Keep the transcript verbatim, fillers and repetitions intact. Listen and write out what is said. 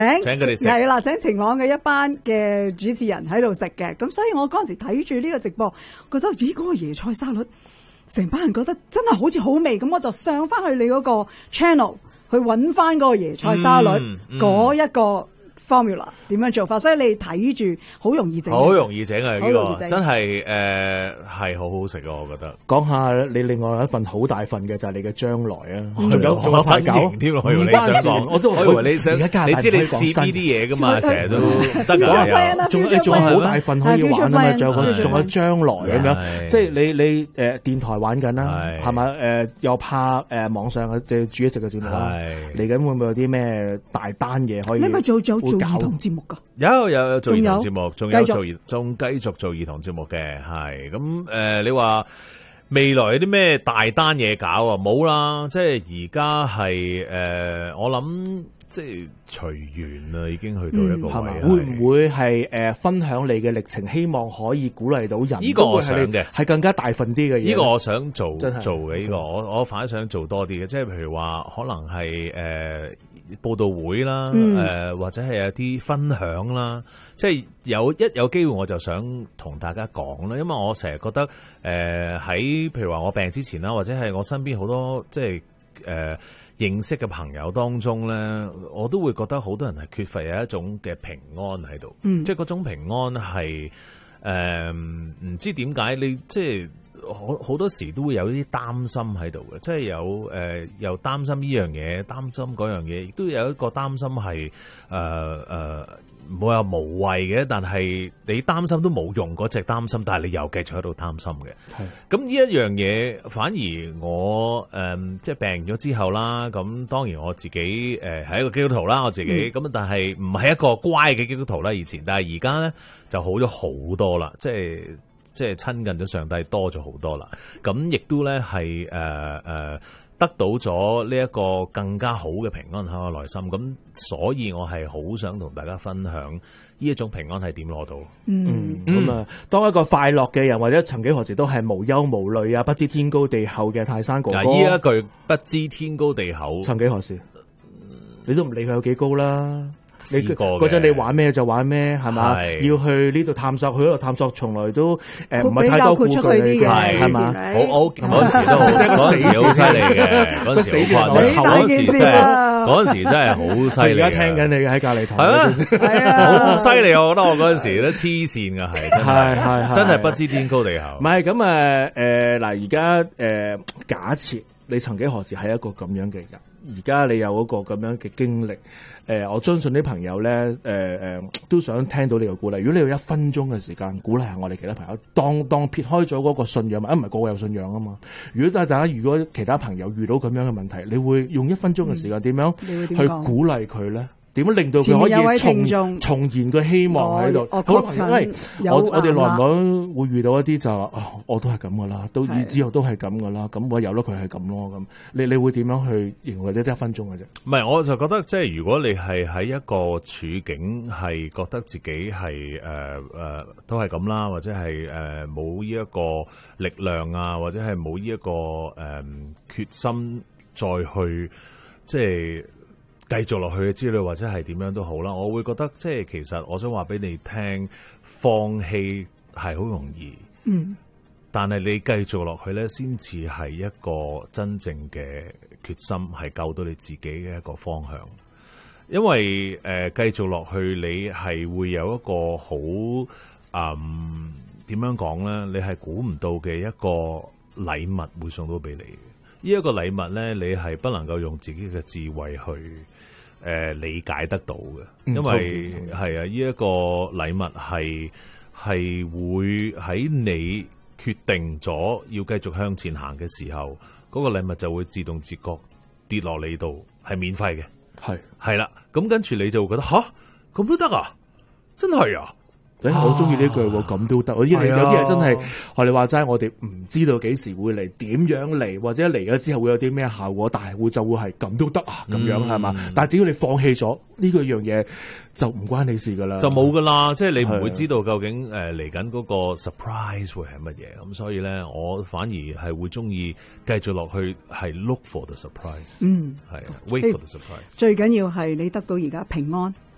請佢哋食係啦，請晴朗嘅一班嘅主持人喺度食嘅。咁所以我嗰陣時睇住呢個直播，覺得咦嗰個椰菜沙律，成班人覺得真係好似好味，咁我就上翻去你嗰個 channel 去揾翻嗰個椰菜沙律嗰一個 formula 點樣做法，所以你睇住好容易整， 好容易整啊！呢個整真係誒係好好食啊！我覺得。 講下你另外一份好大份嘅就係你嘅將來啊， 仲有仲有排搞添咯，我以為你想講， 我都我以為你想， 而家你知你試呢啲嘢噶嘛，成日都得㗎， 仲你仲有好大份可以玩啊嘛，仲有仲有將來咁樣，即係你你誒電台玩緊啦，係咪誒又怕誒網上嘅即係煮嘢食嘅節目啦，嚟緊會唔會有啲咩大單嘢可以？ 你咪做做做兒童節目㗎？ 有有有做兒童節目，仲有做兒仲繼續做兒童節目嘅，係咁誒。你話未來有啲咩大單嘢搞啊？冇啦，即係而家係誒，我諗即係隨緣啦，已經去到一個位。 係咪？會唔會係誒分享你嘅歷程？希望可以鼓勵到人。 呢個我想嘅係更加大份啲嘅嘢。呢個我想做做嘅呢個，我我反而想做多啲嘅，即係譬如話可能係誒。報道會啦，誒、嗯呃、或者係有啲分享啦，即係有一有機會我就想同大家講啦，因為我成日覺得誒喺、呃、譬如話我病之前啦，或者係我身邊好多即係誒、呃、認識嘅朋友當中咧，我都會覺得好多人係缺乏有一種嘅平安喺度，嗯、即係嗰種平安係誒唔知點解你即係。好好多時都會有啲擔心喺度嘅，即係有誒、呃、又擔心呢樣嘢，擔心嗰樣嘢，亦都有一個擔心係誒誒唔會話無謂嘅，但係你擔心都冇用嗰隻擔心，但係你又繼續喺度擔心嘅。係咁呢一樣嘢，反而我誒、呃、即係病咗之後啦，咁當然我自己誒係、呃、一個基督徒啦，我自己咁，嗯、但係唔係一個乖嘅基督徒啦，以前，但係而家咧就好咗好多啦，即係。即係親近咗上帝多咗好多啦，咁亦都咧係誒誒得到咗呢一個更加好嘅平安喺我內心，咁所以我係好想同大家分享呢一種平安係點攞到。 嗯，咁啊、嗯，當一個快樂嘅人，或者曾幾何時都係無憂無慮啊，不知天高地厚嘅泰山哥哥。 嗱，呢一句不知天高地厚， 曾幾何時，你都唔理佢有幾高啦。你嗰陣你玩咩就玩咩，係嘛？要去呢度探索，去嗰度探索，從來都誒唔係太多顧慮嘅，係嘛？ 好好嗰陣時都嗰陣時好犀利嘅，嗰陣時好誇張，嗰陣時真係嗰陣時真係好犀利。 而家聽緊你喺隔離台， 係啊，係啊，好犀利！我覺得我嗰陣時都黐線㗎，係係係真係不知天高地厚。 唔係咁誒誒嗱，而家誒假設你曾幾何時係一個咁樣嘅人，而家你有嗰個咁樣嘅經歷。誒、呃，我相信啲朋友咧，誒、呃、誒，都想聽到你嘅鼓勵。如果你有一分鐘嘅時間鼓勵下我哋其他朋友，當當撇開咗嗰個信仰，啊唔係個個有信仰啊嘛。如果大家如果其他朋友遇到咁樣嘅問題，你會用一分鐘嘅時間點樣去鼓勵佢咧？點樣令到佢可以重重燃個希望喺度？好多朋友，因為我我哋耐唔耐會遇到一啲就話，哦，我都係咁噶啦，到以之後都係咁噶啦，咁我由得佢係咁咯。咁你你會點樣去形容？呢得一分鐘嘅啫。唔係，我就覺得即係如果你係喺一個處境係覺得自己係誒誒都係咁啦，或者係誒冇呢一個力量啊，或者係冇呢一個誒、呃、決心再去即係。繼續落去嘅之類，或者係點樣都好啦，我會覺得即係其實我想話俾你聽，放棄係好容易，嗯，但係你繼續落去咧，先至係一個真正嘅決心，係救到你自己嘅一個方向。因為誒繼續落去，你係會有一個好嗯點樣講咧？你係估唔到嘅一個禮物會送到俾你。呢一個禮物咧，你係不能夠用自己嘅智慧去。誒、呃、理解得到嘅，因為係啊，呢一個禮物係係會喺你決定咗要繼續向前行嘅時候，嗰、那個禮物就會自動自覺跌落你度，係免費嘅，係係啦。咁跟住你就會覺得吓，咁都得啊，真係啊！ 誒，我中意呢句喎，咁都得。我知你有啲嘢真係學你話齋，我哋唔知道幾時會嚟，點樣嚟，或者嚟咗之後會有啲咩效果，但係會就會係咁都得啊，咁樣係嘛？但係只要你放棄咗呢個樣嘢，就唔關你事噶啦， 就冇噶啦。即係你唔會知道究竟誒嚟緊嗰個 surprise 會係乜嘢。咁所以咧，我反而係會中意繼續落去，係 look for the surprise。嗯，係 wait for the surprise。 最緊要係你得到而家平安。